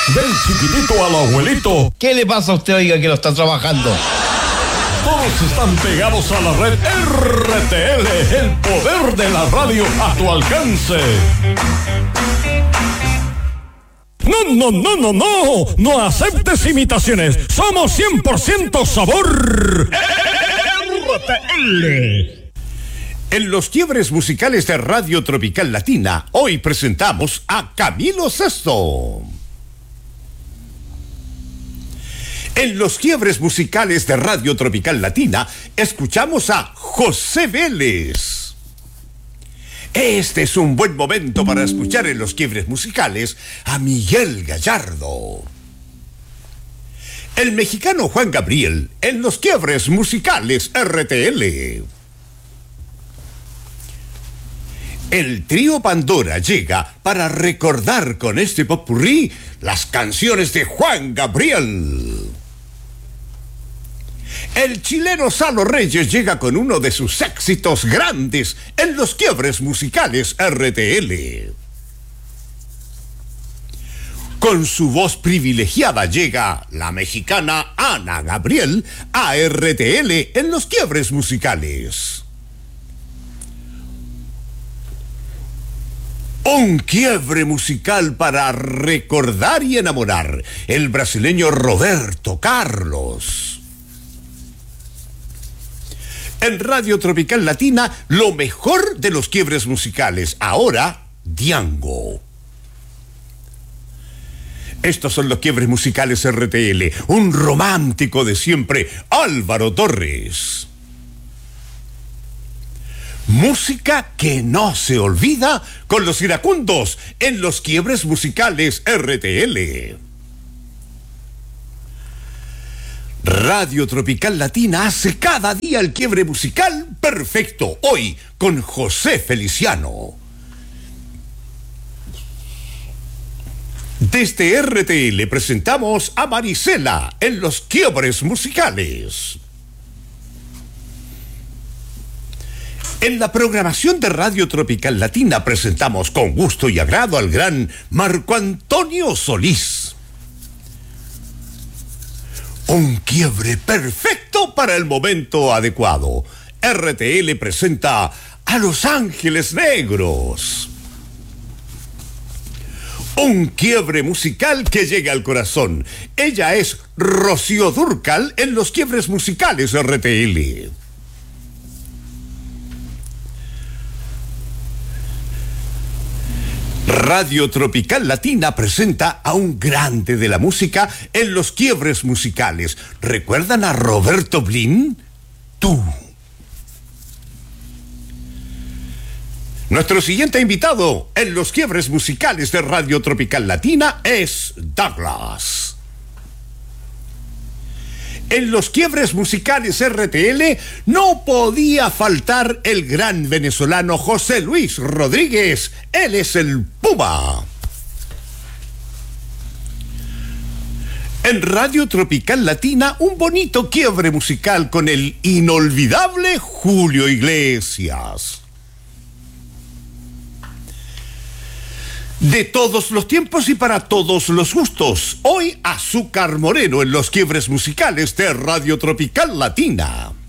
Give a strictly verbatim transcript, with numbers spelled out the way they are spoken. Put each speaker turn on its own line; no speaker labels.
Del chiquitito al abuelito.
¿Qué le pasa a usted, oiga, que lo está trabajando?
Todos están pegados a la red R T L, el poder de la radio a tu alcance. No, no, no, no, no, no aceptes imitaciones. Somos cien por ciento sabor R T L. En los quiebres musicales de Radio Tropical Latina, hoy presentamos a Camilo Sesto. En los quiebres musicales de Radio Tropical Latina, escuchamos a José Vélez. Este es un buen momento para escuchar en los quiebres musicales a Miguel Gallardo. El mexicano Juan Gabriel en los quiebres musicales R T L. El trío Pandora llega para recordar con este popurrí las canciones de Juan Gabriel. El chileno Salo Reyes llega con uno de sus éxitos grandes en los quiebres musicales R T L. Con su voz privilegiada llega la mexicana Ana Gabriel a R T L en los quiebres musicales. Un quiebre musical para recordar y enamorar, el brasileño Roberto Carlos. En Radio Tropical Latina, lo mejor de los quiebres musicales. Ahora, Diango. Estos son los quiebres musicales R T L. Un romántico de siempre, Álvaro Torres. Música que no se olvida con los iracundos en los quiebres musicales R T L. Radio Tropical Latina hace cada día el quiebre musical perfecto. Hoy con José Feliciano. Desde R T L presentamos a Marisela en los quiebres musicales. En la programación de Radio Tropical Latina presentamos con gusto y agrado al gran Marco Antonio Solís. Un quiebre perfecto para el momento adecuado. R T L presenta a Los Ángeles Negros. Un quiebre musical que llega al corazón. Ella es Rocío Dúrcal en los quiebres musicales R T L. Radio Tropical Latina presenta a un grande de la música en los quiebres musicales. ¿Recuerdan a Roberto Blin? Tú. Nuestro siguiente invitado en los quiebres musicales de Radio Tropical Latina es Douglas. En los quiebres musicales R T L no podía faltar el gran venezolano José Luis Rodríguez. Él es el Puma. En Radio Tropical Latina, un bonito quiebre musical con el inolvidable Julio Iglesias. De todos los tiempos y para todos los gustos, hoy Azúcar Moreno en los quiebres musicales de Radio Tropical Latina.